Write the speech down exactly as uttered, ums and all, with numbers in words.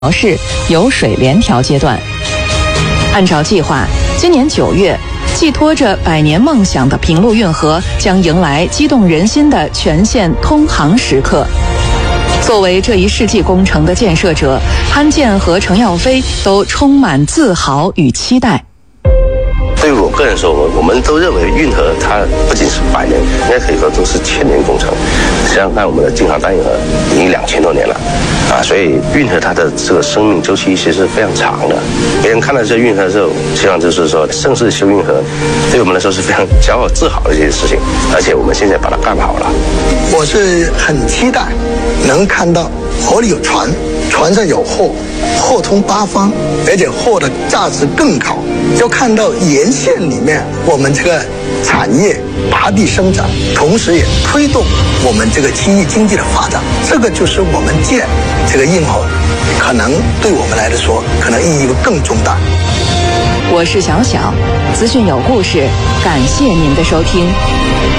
模式有水联调阶段。按照计划，今年九月，寄托着百年梦想的平陆运河将迎来激动人心的全线通航时刻。作为这一世纪工程的建设者，潘建和程耀飞都充满自豪与期待。 对于我个人说，我我们都认为运河它不仅是百年，应该可以说都是千年工程。想想看，我们的京杭大运河已经两千多年了，啊，所以运河它的这个生命周期其实非常长的。别人看到这运河的时候，希望就是说盛世修运河，对我们来说是非常骄傲自豪的一件事情。而且我们现在把它干好了。 我是很期待能看到河里有船，船上有货，货通八方，而且货的价值更高。要看到沿线里面我们这个产业拔地生长，同时也推动我们这个区域经济的发展，这个就是我们建这个运河可能对我们来说可能意义更重大。 我是小小，资讯有故事，感谢您的收听。